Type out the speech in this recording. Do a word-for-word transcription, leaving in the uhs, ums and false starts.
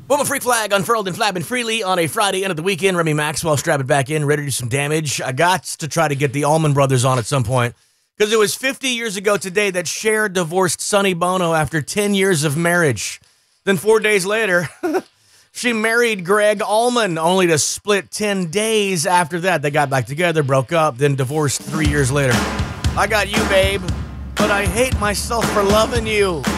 Well, the freak flag unfurled and flapping freely on a Friday end of the weekend. Remy Maxwell strapping back in, ready to do some damage. I got to try to get the Allman Brothers on at some point because it was fifty years ago today that Cher divorced Sonny Bono after ten years of marriage. Then four days later, she married Greg Allman, only to split ten days after that. They got back together, broke up, then divorced three years later. I got you, babe, but I hate myself for loving you.